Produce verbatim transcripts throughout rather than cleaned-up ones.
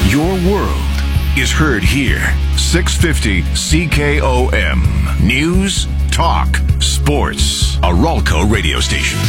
Your world is heard here. six fifty C K O M. News, talk, sports. A Ralco radio station.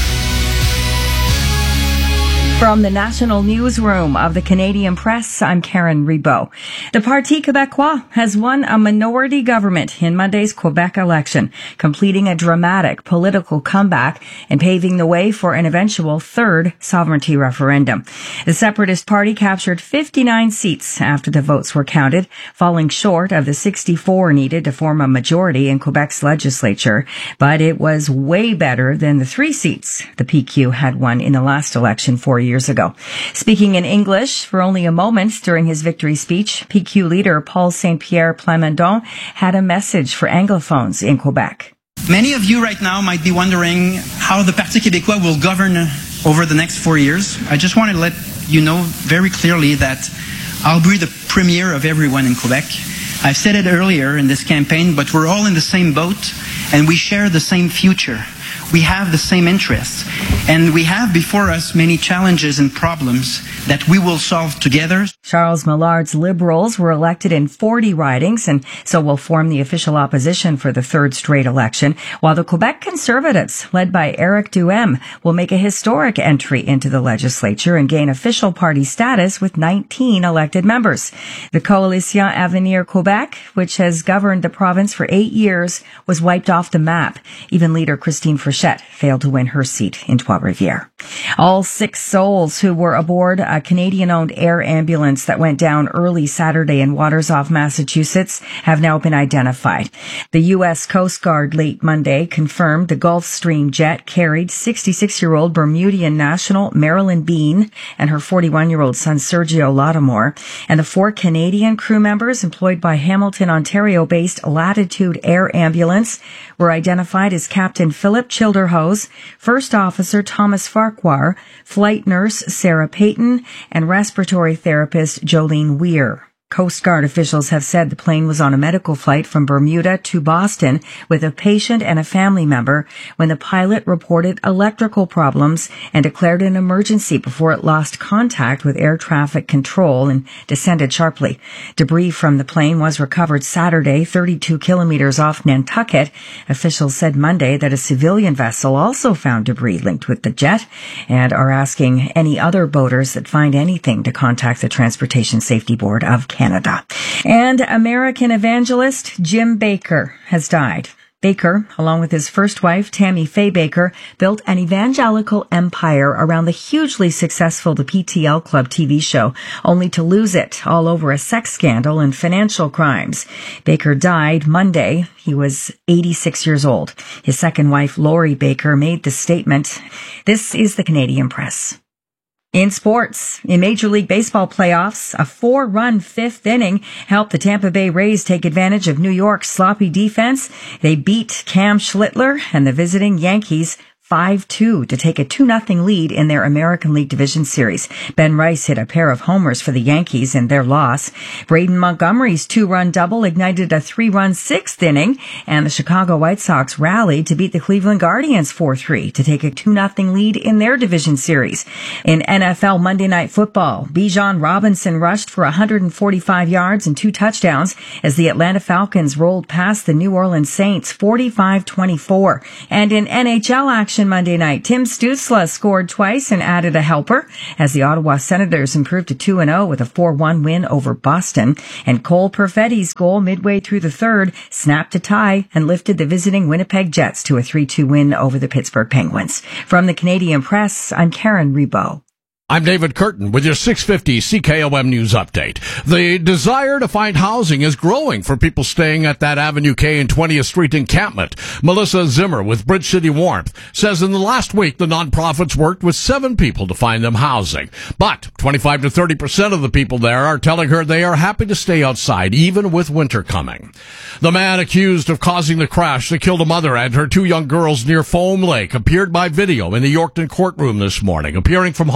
From the National Newsroom of the Canadian Press, I'm Karen Ribot. The Parti Québécois has won a minority government in Monday's Quebec election, completing a dramatic political comeback and paving the way for an eventual third sovereignty referendum. The Separatist Party captured fifty-nine seats after the votes were counted, falling short of the sixty-four needed to form a majority in Quebec's legislature. But it was way better than the three seats the P Q had won in the last election four years years ago. Speaking in English for only a moment during his victory speech, P Q leader Paul Saint-Pierre Plamondon had a message for Anglophones in Quebec. Many of you right now might be wondering how the Parti Québécois will govern over the next four years. I just want to let you know very clearly that I'll be the premier of everyone in Quebec. I've said it earlier in this campaign, but we're all in the same boat and we share the same future. We have the same interests, and we have before us many challenges and problems that we will solve together. Charles Millard's Liberals were elected in forty ridings and so will form the official opposition for the third straight election, while the Quebec Conservatives, led by Éric Duhem, will make a historic entry into the legislature and gain official party status with nineteen elected members. The Coalition Avenir Quebec, which has governed the province for eight years, was wiped off the map. Even leader Christine Frechette failed to win her seat in Trois-Rivières. All six souls who were aboard a Canadian-owned air ambulance that went down early Saturday in waters off Massachusetts have now been identified. The U S Coast Guard late Monday confirmed the Gulfstream jet carried sixty-six-year-old Bermudian national Marilyn Bean and her forty-one-year-old son Sergio Lattimore, and the four Canadian crew members employed by Hamilton, Ontario-based Latitude Air Ambulance were identified as Captain Philip Childerhose, First Officer Thomas Farquhar, Flight Nurse Sarah Payton, and Respiratory Therapist Jolene Weir. Coast Guard officials have said the plane was on a medical flight from Bermuda to Boston with a patient and a family member when the pilot reported electrical problems and declared an emergency before it lost contact with air traffic control and descended sharply. Debris from the plane was recovered Saturday, thirty-two kilometers off Nantucket. Officials said Monday that a civilian vessel also found debris linked with the jet and are asking any other boaters that find anything to contact the Transportation Safety Board of Canada. Canada. And American evangelist Jim Bakker has died. Baker, along with his first wife, Tammy Faye Baker, built an evangelical empire around the hugely successful The P T L Club T V show, only to lose it all over a sex scandal and financial crimes. Baker died Monday. He was eighty-six years old. His second wife, Lori Baker, made the statement. This is the Canadian Press. In sports, in Major League Baseball playoffs, a four-run fifth inning helped the Tampa Bay Rays take advantage of New York's sloppy defense. They beat Cam Schlittler and the visiting Yankees five two to take a two nothing lead in their American League Division Series. Ben Rice hit a pair of homers for the Yankees in their loss. Braden Montgomery's two-run double ignited a three-run sixth inning, and the Chicago White Sox rallied to beat the Cleveland Guardians four three to take a two nothing lead in their Division Series. In N F L Monday Night Football, Bijan Robinson rushed for one hundred forty-five yards and two touchdowns as the Atlanta Falcons rolled past the New Orleans Saints forty-five twenty-four. And in N H L action Monday night, Tim Stützle scored twice and added a helper as the Ottawa Senators improved to two and oh with a four one win over Boston. And Cole Perfetti's goal midway through the third snapped a tie and lifted the visiting Winnipeg Jets to a three two win over the Pittsburgh Penguins. From the Canadian Press, I'm Karen Ribot. I'm David Curtin with your six fifty C K O M News Update. The desire to find housing is growing for people staying at that Avenue K and twentieth Street encampment. Melissa Zimmer with Bridge City Warmth says in the last week the nonprofits worked with seven people to find them housing. But twenty-five to thirty percent of the people there are telling her they are happy to stay outside even with winter coming. The man accused of causing the crash that killed a mother and her two young girls near Foam Lake appeared by video in the Yorkton courtroom this morning, appearing from hospital.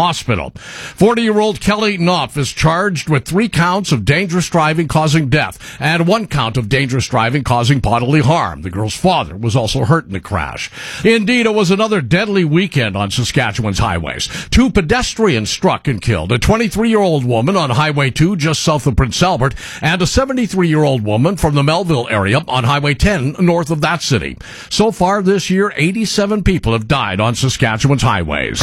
Hospital. forty-year-old Kelly Knopf is charged with three counts of dangerous driving causing death and one count of dangerous driving causing bodily harm. The girl's father was also hurt in the crash. Indeed, it was another deadly weekend on Saskatchewan's highways. Two pedestrians struck and killed a twenty-three-year-old woman on Highway two just south of Prince Albert and a seventy-three-year-old woman from the Melville area on Highway ten north of that city. So far this year, eighty-seven people have died on Saskatchewan's highways.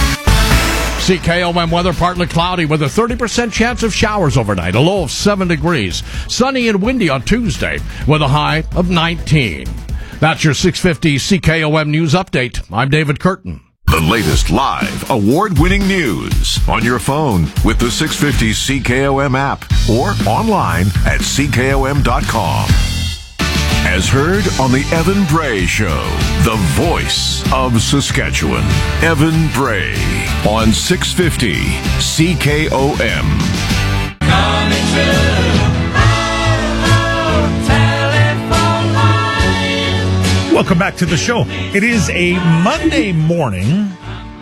C K O M weather partly cloudy with a thirty percent chance of showers overnight, a low of seven degrees. Sunny and windy on Tuesday with a high of nineteen. That's your six fifty C K O M News Update. I'm David Curtin. The latest live, award-winning news on your phone with the six fifty C K O M app or online at C K O M dot com. As heard on the Evan Bray Show, the voice of Saskatchewan. Evan Bray on six fifty C K O M. Coming true. Oh, telephone line. Welcome back to the show. It is a Monday morning.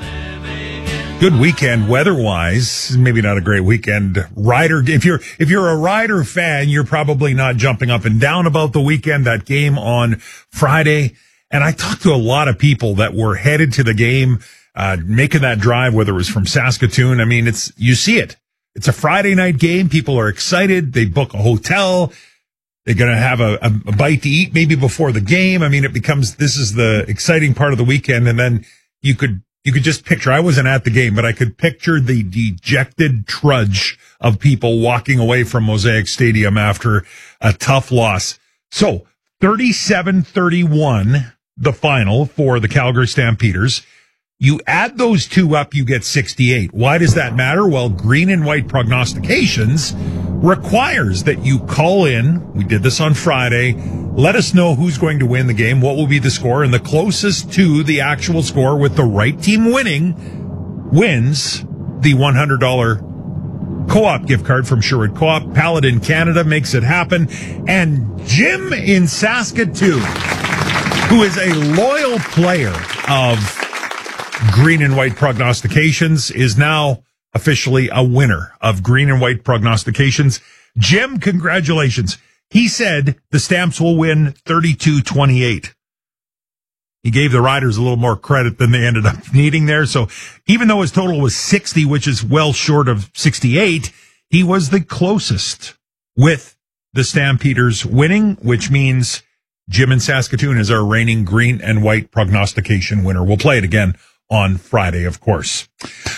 Good weekend weather-wise. Maybe not a great weekend. Rider, if you're if you're a Rider fan, you're probably not jumping up and down about the weekend. That game on Friday, and I talked to a lot of people that were headed to the game, uh, making that drive, whether it was from Saskatoon. I mean, it's you see it. It's a Friday night game. People are excited. They book a hotel. They're going to have a, a, a bite to eat maybe before the game. I mean, it becomes this is the exciting part of the weekend, and then you could. You could just picture, I wasn't at the game, but I could picture the dejected trudge of people walking away from Mosaic Stadium after a tough loss. So thirty-seven thirty-one, the final for the Calgary Stampeders. You add those two up, you get sixty-eight. Why does that matter? Well, Green and White Prognostications requires that you call in. We did this on Friday. Let us know who's going to win the game, what will be the score, and the closest to the actual score with the right team winning wins the one hundred dollars Co-op gift card from Sherwood Co-op. Paladin Canada makes it happen. And Jim in Saskatoon, who is a loyal player of Green and White Prognostications, is now officially a winner of Green and White Prognostications. Jim, congratulations. He said the Stamps will win thirty-two twenty-eight. He gave the Riders a little more credit than they ended up needing there. So even though his total was sixty, which is well short of sixty-eight, he was the closest with the Stampeders winning, which means Jim in Saskatoon is our reigning Green and White Prognostication winner. We'll play it again on Friday, of course.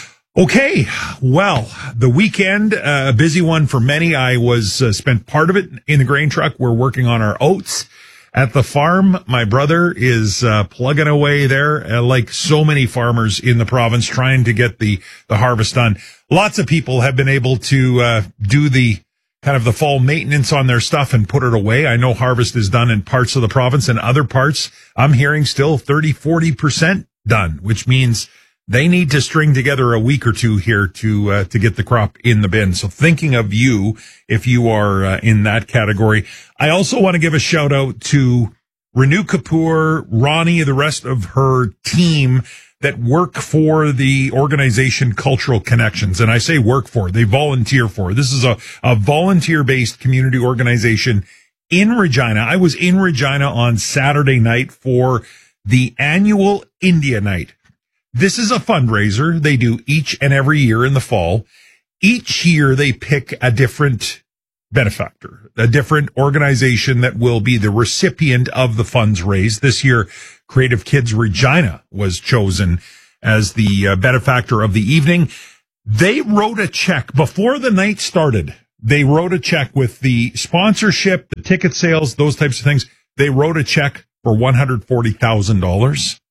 Okay, well, the weekend, uh, a busy one for many. I was uh, spent part of it in the grain truck. We're working on our oats at the farm. My brother is uh, plugging away there, uh, like so many farmers in the province, trying to get the the harvest done. Lots of people have been able to uh, do the kind of the fall maintenance on their stuff and put it away. I know harvest is done in parts of the province, and other parts I'm hearing still thirty, forty percent done, which means they need to string together a week or two here to uh, to get the crop in the bin. So thinking of you if you are uh, in that category. I also want to give a shout out to Renu Kapoor, Ronnie, the rest of her team that work for the organization Cultural Connections. And I say work for, they volunteer for. This is a, a volunteer-based community organization in Regina. I was in Regina on Saturday night for the annual India Night. This is a fundraiser they do each and every year in the fall. Each year they pick a different benefactor, a different organization that will be the recipient of the funds raised. This year, Creative Kids Regina was chosen as the uh, benefactor of the evening. They wrote a check before the night started. They wrote a check with the sponsorship, the ticket sales, those types of things. They wrote a check for one hundred forty thousand dollars.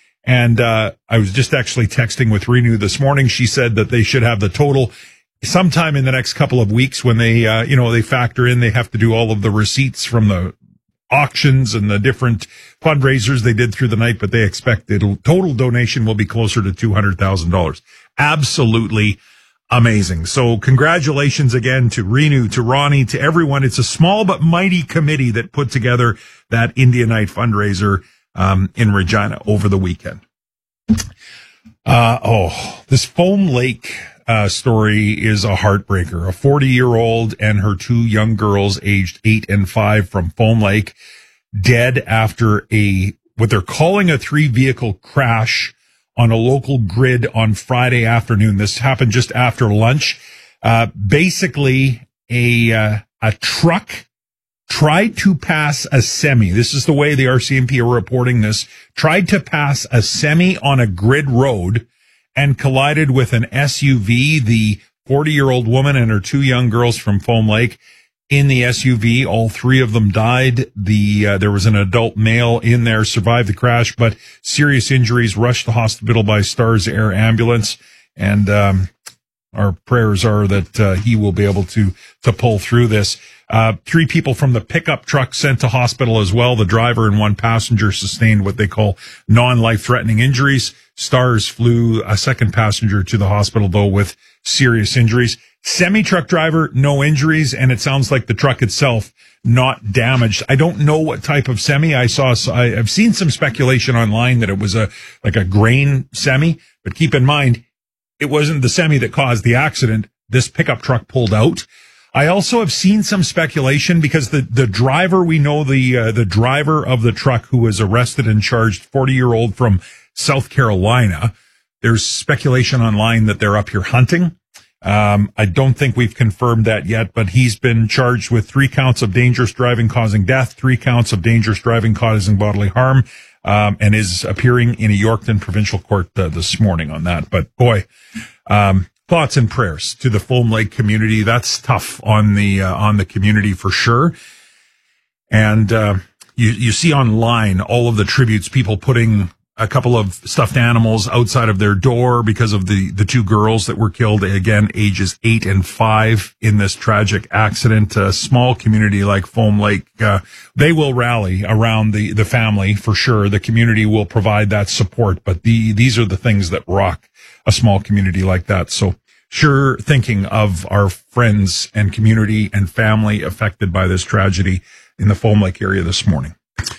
And uh I was just actually texting with Renu this morning. She said that they should have the total sometime in the next couple of weeks when they, uh, you know, they factor in, they have to do all of the receipts from the auctions and the different fundraisers they did through the night, but they expect the total donation will be closer to two hundred thousand dollars. Absolutely amazing. So congratulations again to Renu, to Ronnie, to everyone. It's a small but mighty committee that put together that India Night fundraiser um, in Regina over the weekend. Uh, oh, this Foam Lake uh, story is a heartbreaker. A forty-year-old and her two young girls aged eight and five from Foam Lake dead after a what they're calling a three-vehicle crash on a local grid on Friday afternoon. This happened just after lunch. Uh, basically, a uh, a truck tried to pass a semi. This is the way the R C M P are reporting this. Tried to pass a semi on a grid road and collided with an S U V. The forty-year-old woman and her two young girls from Foam Lake in the S U V. All three of them died. The uh, there was an adult male in there, survived the crash, but serious injuries, rushed to hospital by Stars Air ambulance. And um, our prayers are that uh, he will be able to to pull through this. Uh, three people from the pickup truck sent to hospital as well. The driver and one passenger sustained what they call non-life-threatening injuries. Stars flew a second passenger to the hospital, though, with serious injuries. Semi-truck driver, no injuries, and it sounds like the truck itself not damaged. I don't know what type of semi. I saw, I, I've seen some speculation online that it was a like a grain semi, but keep in mind, it wasn't the semi that caused the accident. This pickup truck pulled out. I also have seen some speculation because the, the driver, we know the, uh, the driver of the truck who was arrested and charged, forty-year-old from South Carolina. There's speculation online that they're up here hunting. Um, I don't think we've confirmed that yet, but he's been charged with three counts of dangerous driving causing death, three counts of dangerous driving causing bodily harm, um, and is appearing in a Yorkton provincial court uh, this morning on that. But boy, um, thoughts and prayers to the Foam Lake community. That's tough on the, uh, on the community for sure. And, uh, you, you see online all of the tributes, people putting a couple of stuffed animals outside of their door because of the, the two girls that were killed, again, ages eight and five in this tragic accident. A small community like Foam Lake, uh, they will rally around the, the family for sure. The community will provide that support, but the, these are the things that rock a small community like that. So sure, thinking of our friends and community and family affected by this tragedy in the Foam Lake area this morning.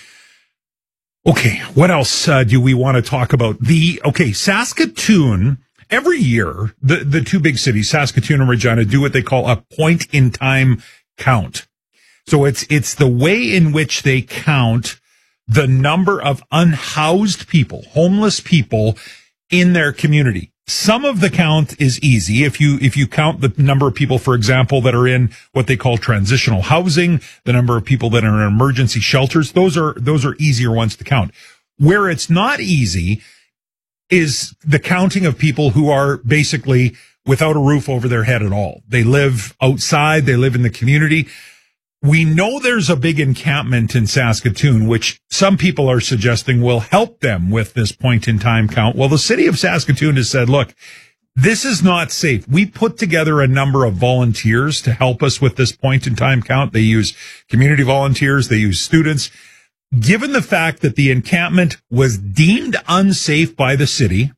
Okay, what else uh, do we want to talk about? The okay, Saskatoon, every year, the, the two big cities, Saskatoon and Regina, do what they call a point-in-time count. So it's it's the way in which they count the number of unhoused people, homeless people in their community. Some of the count is easy. If you, if you count the number of people, for example, that are in what they call transitional housing, the number of people that are in emergency shelters, those are, those are easier ones to count. Where it's not easy is the counting of people who are basically without a roof over their head at all. They live outside. They live in the community. We know there's a big encampment in Saskatoon, which some people are suggesting will help them with this point-in-time count. Well, the city of Saskatoon has said, look, this is not safe. We put together a number of volunteers to help us with this point-in-time count. They use community volunteers. They use students. Given the fact that the encampment was deemed unsafe by the city,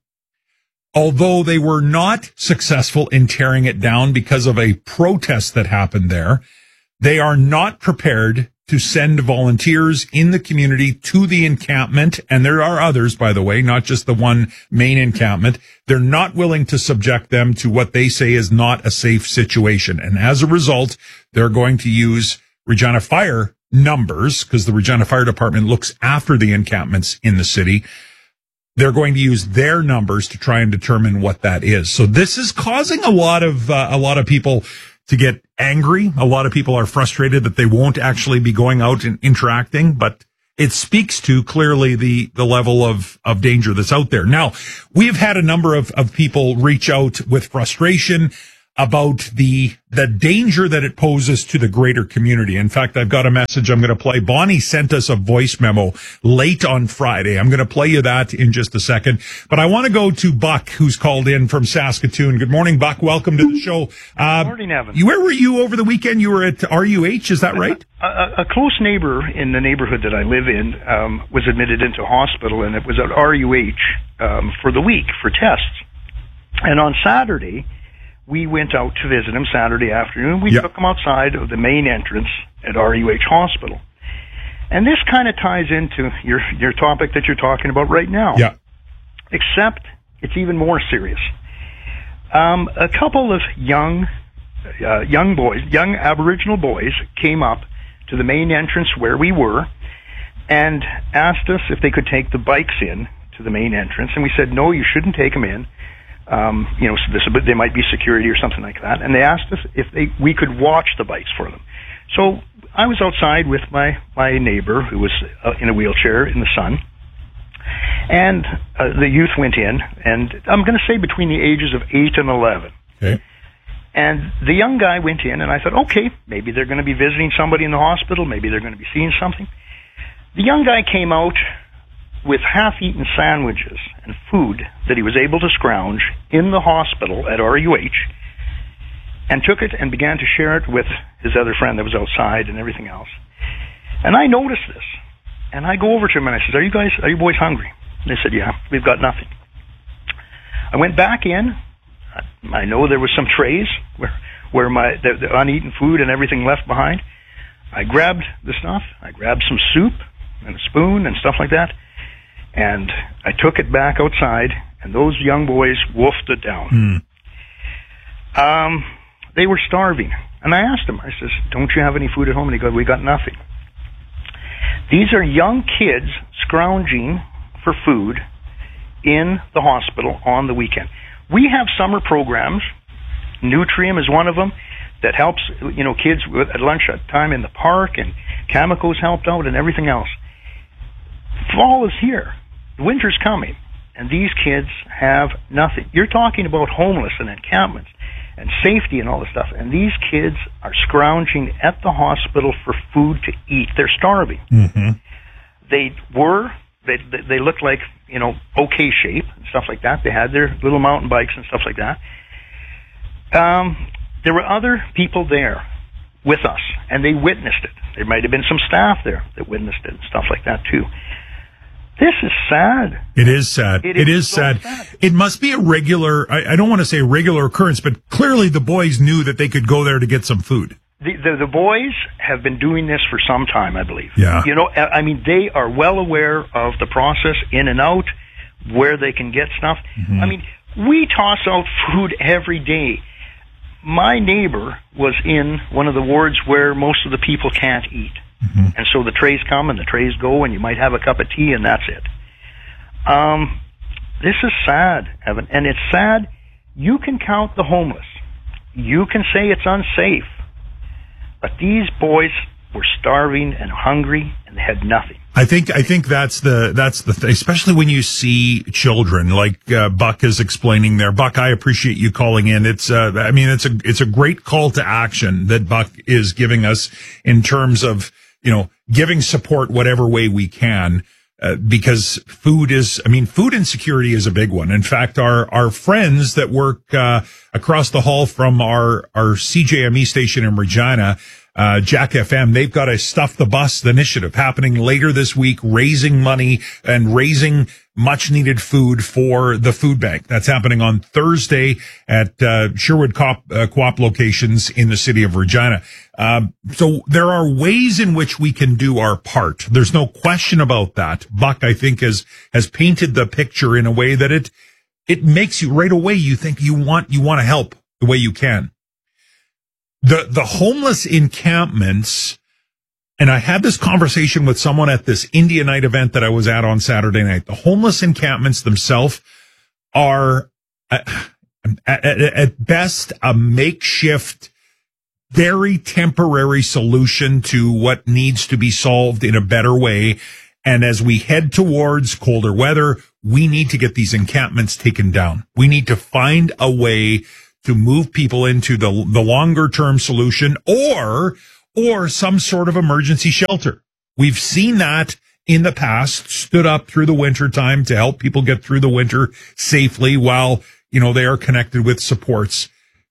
although they were not successful in tearing it down because of a protest that happened there, they are not prepared to send volunteers in the community to the encampment. And there are others, by the way, not just the one main encampment. They're not willing to subject them to what they say is not a safe situation. And as a result, they're going to use Regina Fire numbers, because the Regina Fire Department looks after the encampments in the city. They're going to use their numbers to try and determine what that is. So this is causing a lot of, uh, a lot of people to get angry. A lot of people are frustrated that they won't actually be going out and interacting, but it speaks to clearly the, the level of, of danger that's out there. Now, we've had a number of, of people reach out with frustration about the, the danger that it poses to the greater community. In fact, I've got a message I'm going to play. Bonnie sent us a voice memo late on Friday. I'm going to play you that in just a second, but I want to go to Buck, who's called in from Saskatoon. Good morning, Buck. Welcome to the show. Uh, Good morning, Evan. You, where were you over the weekend? You were at R U H, is that right? A, a, a close neighbor in the neighborhood that I live in um, was admitted into hospital, and it was at R U H um, for the week for tests. And on Saturday, we went out to visit him Saturday afternoon. We yep. took him outside of the main entrance at R U H Hospital. And this kind of ties into your your topic that you're talking about right now. Yeah. Except it's even more serious. Um, a couple of young, uh, young boys, young Aboriginal boys, came up to the main entrance where we were and asked us if they could take the bikes in to the main entrance, and we said, no, you shouldn't take them in. Um, you know, so this, they might be security or something like that. And they asked us if they, we could watch the bikes for them. So I was outside with my, my neighbor who was uh, in a wheelchair in the sun. And uh, the youth went in, and I'm going to say between the ages of eight and eleven. Okay. And the young guy went in, and I thought, okay, maybe they're going to be visiting somebody in the hospital. Maybe they're going to be seeing something. The young guy came out with half-eaten sandwiches and food that he was able to scrounge in the hospital at R U H, and took it and began to share it with his other friend that was outside and everything else. And I noticed this. And I go over to him and I said, are you guys, are you boys hungry? And they said, yeah, we've got nothing. I went back in. I know there was some trays where, where my, the, the uneaten food and everything left behind. I grabbed the stuff. I grabbed some soup and a spoon and stuff like that. And I took it back outside, and those young boys wolfed it down. Mm. Um, they were starving. And I asked them, I says, don't you have any food at home? And he goes, we got nothing. These are young kids scrounging for food in the hospital on the weekend. We have summer programs. Nutrium is one of them that helps, you know, kids with, at lunch time in the park, and Cameco's helped out and everything else. Fall is here. Winter's coming, and these kids have nothing. You're talking about homeless and encampments and safety and all this stuff, and these kids are scrounging at the hospital for food to eat. They're starving. Mm-hmm. They were, they, they looked like, you know, okay shape and stuff like that. They had their little mountain bikes and stuff like that. Um, there were other people there with us, and they witnessed it. There might have been some staff there that witnessed it and stuff like that too. This is sad. It is sad. It, it is, is so sad. sad. It must be a regular, I, I don't want to say regular occurrence, but clearly the boys knew that they could go there to get some food. The, the, the boys have been doing this for some time, I believe. Yeah. You know, I mean, they are well aware of the process in and out, where they can get stuff. Mm-hmm. I mean, we toss out food every day. My neighbor was in one of the wards where most of the people can't eat. Mm-hmm. And so the trays come and the trays go, and you might have a cup of tea, and that's it. Um, this is sad, Evan, and it's sad. You can count the homeless. You can say it's unsafe. But these boys were starving and hungry, and they had nothing. I think I think that's the that's the thing, especially when you see children like uh, Buck is explaining there. Buck, I appreciate you calling in. It's uh, I mean it's a it's a great call to action that Buck is giving us in terms of, you know, giving support whatever way we can, uh, because food is, I mean, food insecurity is a big one. In fact, our, our friends that work, uh, across the hall from our, our C J M E station in Regina, uh, Jack F M, they've got a Stuff the Bus initiative happening later this week, raising money and raising much needed food for the food bank. That's happening on Thursday at, uh, Sherwood Co-op, uh, Co-op locations in the city of Regina. Um, so there are ways in which we can do our part. There's no question about that. Buck, I think, has, has painted the picture in a way that it, it makes you right away. You think you want, you want to help the way you can. The, the homeless encampments, and I had this conversation with someone at this India night event that I was at on Saturday night. The homeless encampments themselves are at, at, at best a makeshift, very temporary solution to what needs to be solved in a better way. And as we head towards colder weather, we need to get these encampments taken down. We need to find a way to move people into the, the longer term solution, or, or some sort of emergency shelter. We've seen that in the past, stood up through the winter time to help people get through the winter safely while, you know, they are connected with supports.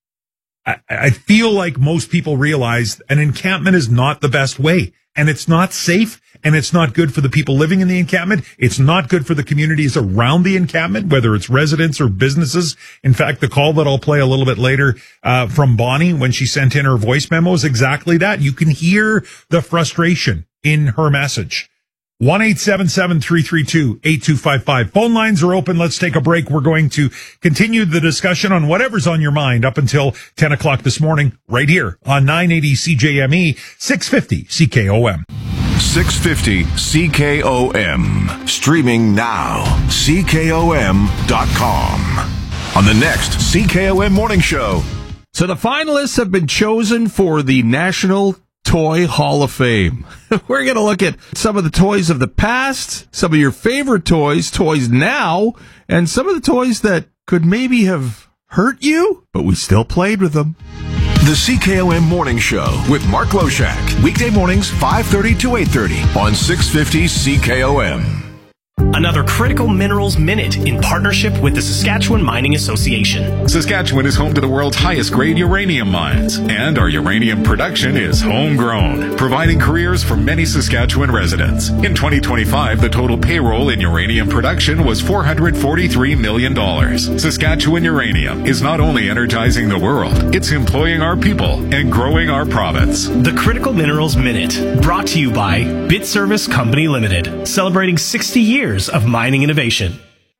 I, I feel like most people realize an encampment is not the best way, and it's not safe, and it's not good for the people living in the encampment. It's not good for the communities around the encampment, whether it's residents or businesses. In fact, the call that I'll play a little bit later, uh, from Bonnie when she sent in her voice memo is exactly that. You can hear the frustration in her message. one eight seven seven, three three two, eight two five five. Phone lines are open. Let's take a break. We're going to continue the discussion on whatever's on your mind up until ten o'clock this morning, right here on nine eighty C J M E, six fifty C K O M. six fifty C K O M. Streaming now. C K O M dot com. On the next C K O M Morning Show. So the finalists have been chosen for the National Toy Hall of Fame. We're going to look at some of the toys of the past, some of your favorite toys, toys now, and some of the toys that could maybe have hurt you, but we still played with them. The C K O M Morning Show with Mark Loshak. Weekday mornings, five thirty to eight thirty on six fifty C K O M. Another Critical Minerals Minute in partnership with the Saskatchewan Mining Association. Saskatchewan is home to the world's highest grade uranium mines, and our uranium production is homegrown, providing careers for many Saskatchewan residents. In twenty twenty-five, the total payroll in uranium production was four hundred forty-three million dollars. Saskatchewan Uranium is not only energizing the world, it's employing our people and growing our province. The Critical Minerals Minute, brought to you by BitService Company Limited, celebrating sixty years of mining innovation.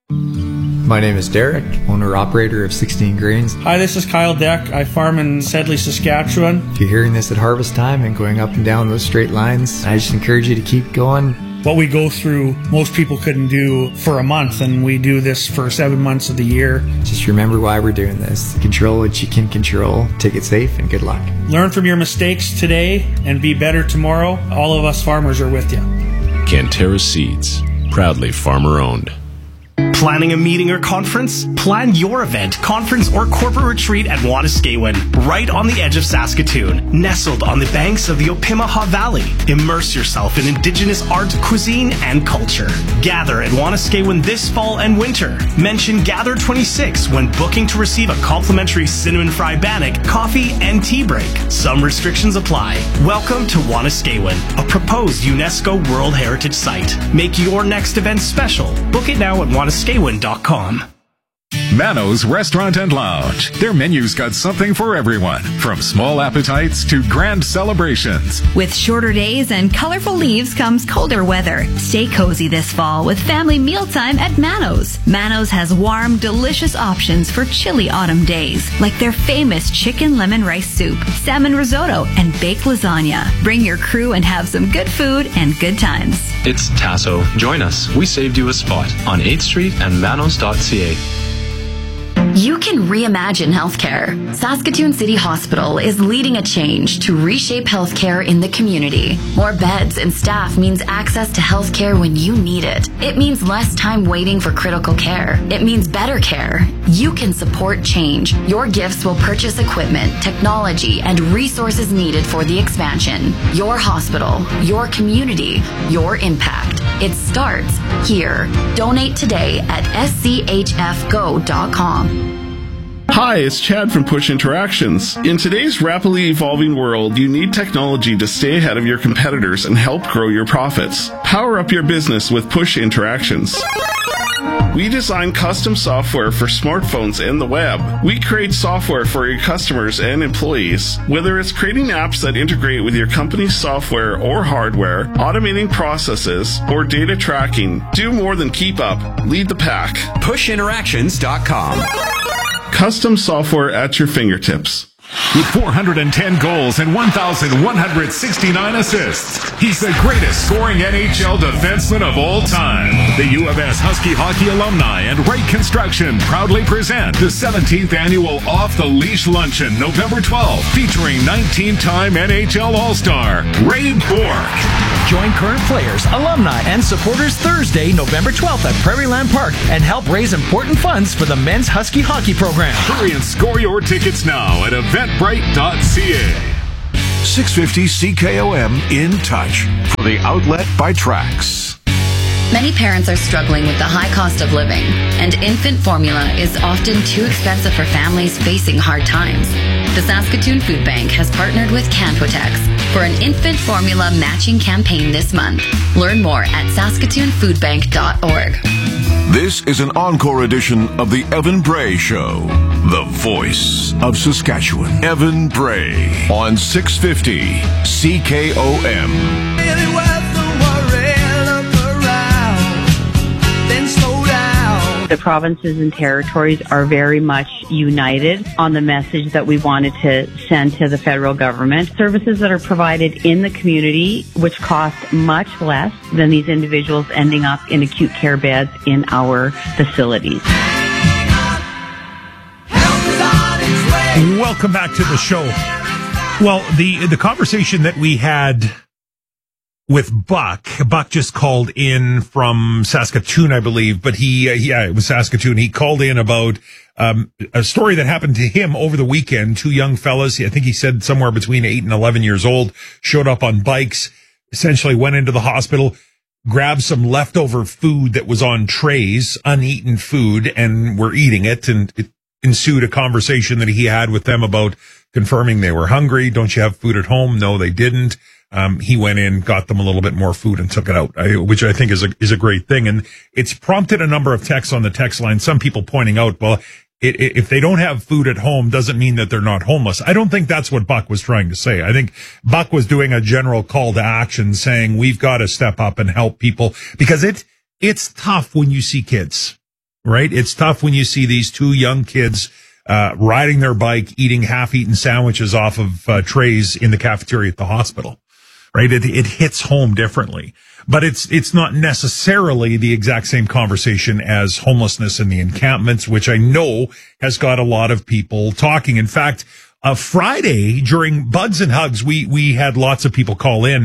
My name is Derek, owner-operator of sixteen Grains. Hi, this is Kyle Deck. I farm in Sedley, Saskatchewan. If you're hearing this at harvest time and going up and down those straight lines, I just encourage you to keep going. What we go through, most people couldn't do for a month, and we do this for seven months of the year. Just remember why we're doing this. Control what you can control. Take it safe, and good luck. Learn from your mistakes today and be better tomorrow. All of us farmers are with you. Canterra Seeds. Proudly farmer-owned. Planning a meeting or conference? Plan your event, conference, or corporate retreat at Wanaskewin, right on the edge of Saskatoon, nestled on the banks of the Opimihaw Valley. Immerse yourself in Indigenous art, cuisine, and culture. Gather at Wanaskewin this fall and winter. Mention Gather twenty-six when booking to receive a complimentary cinnamon fry bannock, coffee, and tea break. Some restrictions apply. Welcome to Wanaskewin, a proposed UNESCO World Heritage Site. Make your next event special. Book it now at Wanaskewin dot com. Mano's Restaurant and Lounge. Their menu's got something for everyone, from small appetites to grand celebrations. With shorter days and colorful leaves comes colder weather. Stay cozy this fall with family mealtime at Mano's. Mano's has warm, delicious options for chilly autumn days, like their famous chicken lemon rice soup, salmon risotto, and baked lasagna. Bring your crew and have some good food and good times. It's Tasso. Join us. We saved you a spot on eighth street and manos dot c a. You can reimagine healthcare. Saskatoon City Hospital is leading a change to reshape healthcare in the community. More beds and staff means access to healthcare when you need it. It means less time waiting for critical care. It means better care. You can support change. Your gifts will purchase equipment, technology, and resources needed for the expansion. Your hospital, your community, your impact. It starts here. Donate today at s c h f go dot com. Hi, it's Chad from Push Interactions. In today's rapidly evolving world, you need technology to stay ahead of your competitors and help grow your profits. Power up your business with Push Interactions. We design custom software for smartphones and the web. We create software for your customers and employees. Whether it's creating apps that integrate with your company's software or hardware, automating processes, or data tracking, do more than keep up. Lead the pack. push interactions dot com. Custom software at your fingertips. With four hundred ten goals and one thousand one hundred sixty-nine assists, he's the greatest scoring N H L defenseman of all time. The U of S Husky Hockey alumni and Wright Construction proudly present the seventeenth annual Off the Leash Luncheon, November twelfth, featuring nineteen-time N H L All-Star Ray Bourque. Join current players, alumni, and supporters Thursday, November twelfth at Prairie Land Park and help raise important funds for the men's Husky Hockey program. Hurry and score your tickets now at eventbrite dot c a. six fifty C K O M in touch for the outlet by Trax. Many parents are struggling with the high cost of living, and infant formula is often too expensive for families facing hard times. The Saskatoon Food Bank has partnered with Canpotex for an infant formula matching campaign this month. Learn more at saskatoon food bank dot org. This is an encore edition of the Evan Bray Show, the voice of Saskatchewan. Evan Bray on six fifty C K O M. The provinces and territories are very much united on the message that we wanted to send to the federal government. Services that are provided in the community, which cost much less than these individuals ending up in acute care beds in our facilities. Welcome back to the show. Well, the the conversation that we had with Buck, Buck just called in from Saskatoon, I believe, but he, uh, yeah, it was Saskatoon. He called in about um, a story that happened to him over the weekend. Two young fellas, I think he said somewhere between eight and eleven years old, showed up on bikes, essentially went into the hospital, grabbed some leftover food that was on trays, uneaten food, and were eating it, and it ensued a conversation that he had with them about confirming they were hungry. Don't you have food at home? No, they didn't. Um, he went in, got them a little bit more food and took it out, I, which I think is a, is a great thing. And it's prompted a number of texts on the text line. Some people pointing out, well, it, it, if they don't have food at home, doesn't mean that they're not homeless. I don't think that's what Buck was trying to say. I think Buck was doing a general call to action saying we've got to step up and help people, because it, it's tough when you see kids, right? It's tough when you see these two young kids uh, riding their bike, eating half-eaten sandwiches off of uh, trays in the cafeteria at the hospital. Right? It, it hits home differently, but it's, it's not necessarily the exact same conversation as homelessness in the encampments, which I know has got a lot of people talking. In fact, uh, Friday during Buds and Hugs, we, we had lots of people call in.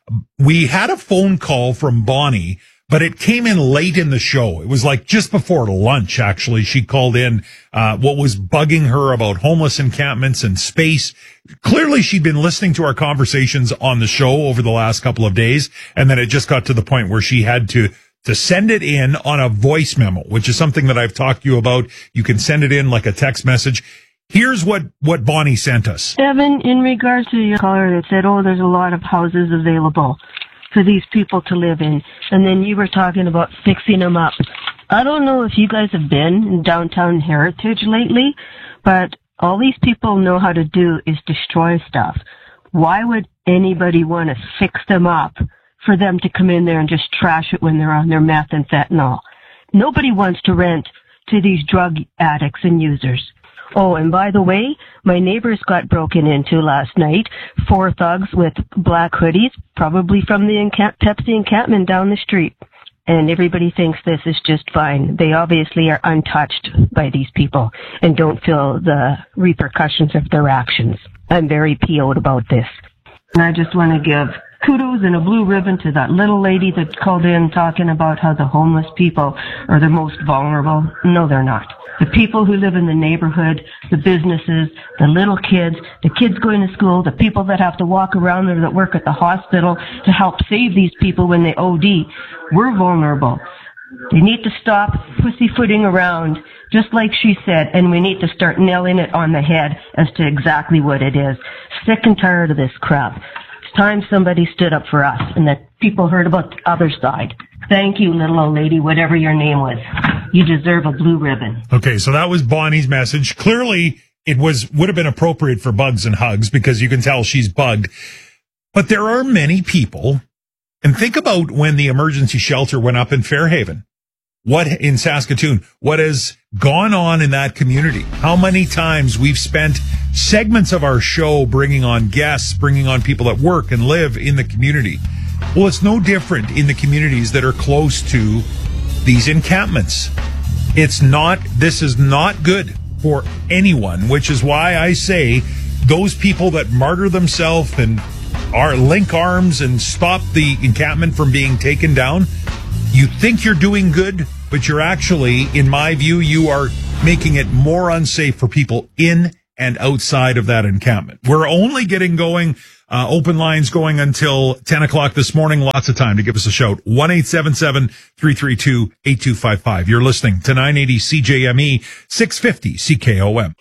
We had a phone call from Bonnie, but it came in late in the show. It was like just before lunch, actually. She called in, uh, what was bugging her about homeless encampments and space. Clearly, she'd been listening to our conversations on the show over the last couple of days. And then it just got to the point where she had to, to send it in on a voice memo, which is something that I've talked to you about. You can send it in like a text message. Here's what, what Bonnie sent us. Evan, in regards to your caller that said, oh, there's a lot of houses available for these people to live in, and then you were talking about fixing them up. I don't know if you guys have been in downtown Heritage lately, but all these people know how to do is destroy stuff. Why would anybody want to fix them up for them to come in there and just trash it when they're on their meth and fentanyl? Nobody wants to rent to these drug addicts and users. Oh, and by the way, my neighbors got broken into last night. Four thugs with black hoodies, probably from the encamp- Pepsi encampment down the street. And everybody thinks this is just fine. They obviously are untouched by these people and don't feel the repercussions of their actions. I'm very P O'd about this. And I just want to give kudos and a blue ribbon to that little lady that called in talking about how the homeless people are the most vulnerable. No, they're not. The people who live in the neighborhood, the businesses, the little kids, the kids going to school, the people that have to walk around there that work at the hospital to help save these people when they O D, we're vulnerable. They need to stop pussyfooting around, just like she said, and we need to start nailing it on the head as to exactly what it is. Sick and tired of this crap. It's time somebody stood up for us and that people heard about the other side. Thank you, little old lady, whatever your name was. You deserve a blue ribbon. Okay, so that was Bonnie's message. Clearly, it was would have been appropriate for Bugs and Hugs because you can tell she's bugged. But there are many people, and think about when the emergency shelter went up in Fairhaven. What in Saskatoon, what has gone on in that community? How many times we've spent segments of our show bringing on guests, bringing on people that work and live in the community. Well, it's no different in the communities that are close to these encampments. It's not, this is not good for anyone, which is why I say those people that martyr themselves and are link arms and stop the encampment from being taken down, you think you're doing good, but you're actually, in my view, you are making it more unsafe for people in and outside of that encampment. We're only getting going, uh, open lines going until ten o'clock this morning. Lots of time to give us a shout. one eight seven seven, three three two, eight two five five. You're listening to nine eighty C J M E, six fifty C K O M.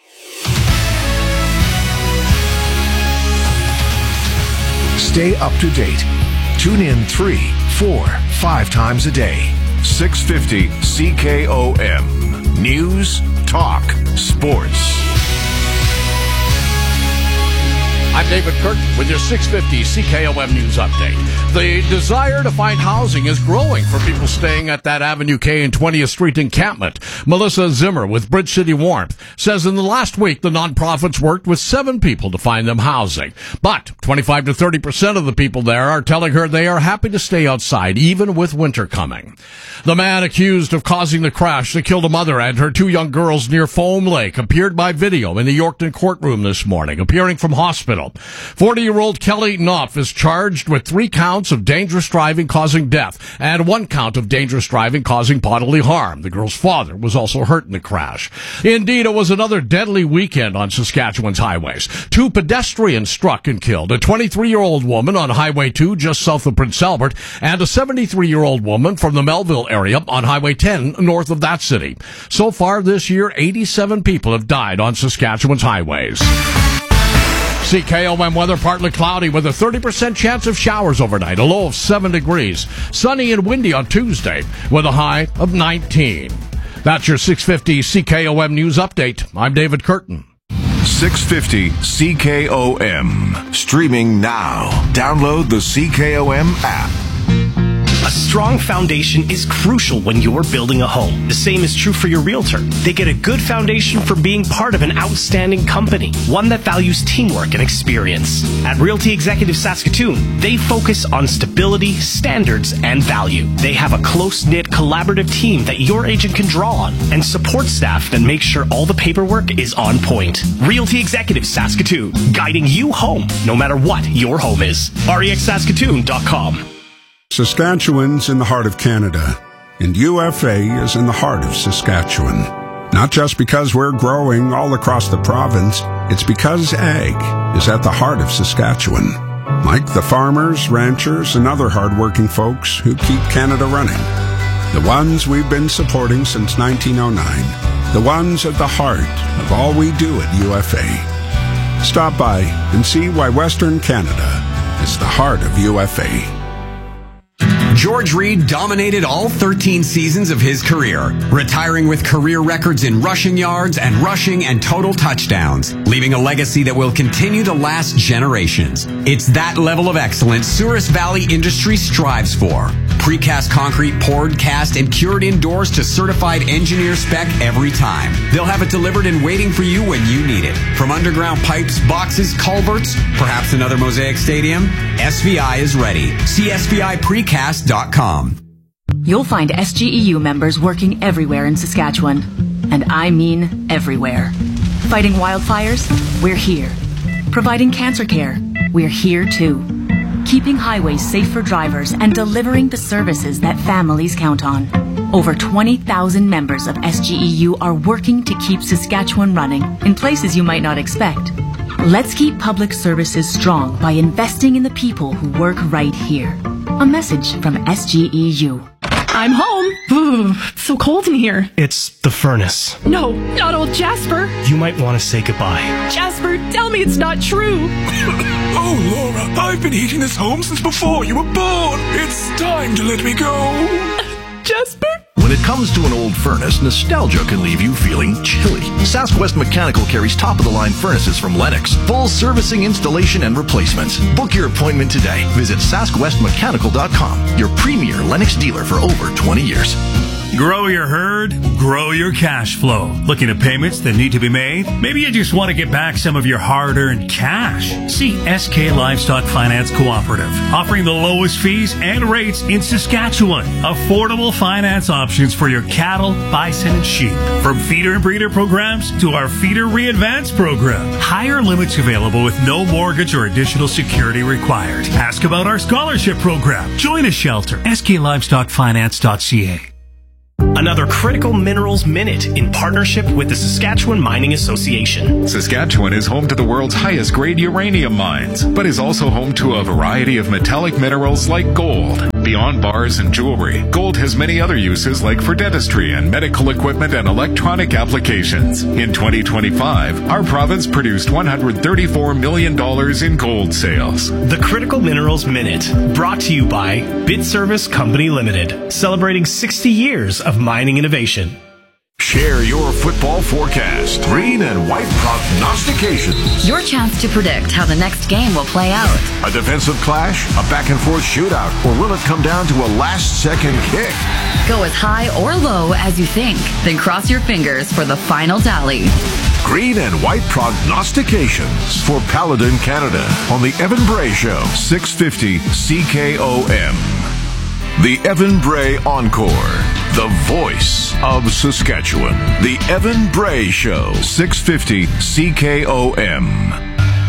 Stay up to date. Tune in three, four, five times a day. six fifty C K O M. News, talk, sports. I'm David Curtin with your six fifty C K O M News Update. The desire to find housing is growing for people staying at that Avenue K and twentieth Street encampment. Melissa Zimmer with Bridge City Warmth says in the last week the nonprofits worked with seven people to find them housing. But twenty-five to thirty percent of the people there are telling her they are happy to stay outside even with winter coming. The man accused of causing the crash that killed a mother and her two young girls near Foam Lake appeared by video in the Yorkton courtroom this morning, appearing from hospital. forty-year-old Kelly Knopf is charged with three counts of dangerous driving causing death and one count of dangerous driving causing bodily harm. The girl's father was also hurt in the crash. Indeed, it was another deadly weekend on Saskatchewan's highways. Two pedestrians struck and killed, a twenty-three-year-old woman on Highway two just south of Prince Albert and a seventy-three-year-old woman from the Melville area on Highway ten north of that city. So far this year, eighty-seven people have died on Saskatchewan's highways. C K O M weather partly cloudy with a thirty percent chance of showers overnight, a low of seven degrees. Sunny and windy on Tuesday with a high of nineteen. That's your six fifty C K O M News Update. I'm David Curtin. six fifty C K O M. Streaming now. Download the C K O M app. A strong foundation is crucial when you're building a home. The same is true for your realtor. They get a good foundation for being part of an outstanding company, one that values teamwork and experience. At Realty Executive Saskatoon, they focus on stability, standards, and value. They have a close-knit, collaborative team that your agent can draw on and support staff that make sure all the paperwork is on point. Realty Executive Saskatoon, guiding you home, no matter what your home is. R E X Saskatoon dot com. Saskatchewan's in the heart of Canada, and U F A is in the heart of Saskatchewan. Not just because we're growing all across the province, it's because ag is at the heart of Saskatchewan. Like the farmers, ranchers, and other hardworking folks who keep Canada running. The ones we've been supporting since nineteen oh nine. The ones at the heart of all we do at U F A. Stop by and see why Western Canada is the heart of U F A. George Reed dominated all thirteen seasons of his career, retiring with career records in rushing yards and rushing and total touchdowns, leaving a legacy that will continue to last generations. It's that level of excellence Souris Valley Industries strives for. Precast concrete poured, cast, and cured indoors to certified engineer spec every time. They'll have it delivered and waiting for you when you need it. From underground pipes, boxes, culverts, perhaps another Mosaic Stadium, S V I is ready. See S V I precast dot com. You'll find S G E U members working everywhere in Saskatchewan. And I mean everywhere. Fighting wildfires? We're here. Providing cancer care? We're here too. Keeping highways safe for drivers and delivering the services that families count on. Over twenty thousand members of S G E U are working to keep Saskatchewan running in places you might not expect. Let's keep public services strong by investing in the people who work right here. A message from S G E U. I'm home. Ooh, it's so cold in here. It's the furnace. No, not old Jasper. You might want to say goodbye. Jasper, tell me it's not true. Oh, Laura, I've been heating this home since before you were born. It's time to let me go. Jasper? When it comes to an old furnace, nostalgia can leave you feeling chilly. Sask West Mechanical carries top-of-the-line furnaces from Lennox. Full servicing, installation, and replacements. Book your appointment today. Visit sask west mechanical dot com, your premier Lennox dealer for over twenty years. Grow your herd, grow your cash flow. Looking at payments that need to be made? Maybe you just want to get back some of your hard-earned cash. See S K Livestock Finance Cooperative, offering the lowest fees and rates in Saskatchewan. Affordable finance options for your cattle, bison, and sheep. From feeder and breeder programs to our Feeder Re-Advance program. Higher limits available with no mortgage or additional security required. Ask about our scholarship program. Join a shelter. S K livestock finance dot c a. Another Critical Minerals Minute in partnership with the Saskatchewan Mining Association. Saskatchewan is home to the world's highest grade uranium mines, but is also home to a variety of metallic minerals like gold. Beyond bars and jewelry, gold has many other uses like for dentistry and medical equipment and electronic applications. In twenty twenty-five, our province produced one hundred thirty-four million dollars in gold sales. The Critical Minerals Minute, brought to you by Bit Service Company Limited, celebrating sixty years of mining innovation. Share your football forecast. Green and white prognostications. Your chance to predict how the next game will play out. A defensive clash, a back-and-forth shootout, or will it come down to a last-second kick? Go as high or low as you think, then cross your fingers for the final tally. Green and white prognostications for Paladin Canada on the Evan Bray Show, six fifty C K O M. The Evan Bray Encore, the voice of Saskatchewan. The Evan Bray Show, six fifty C K O M.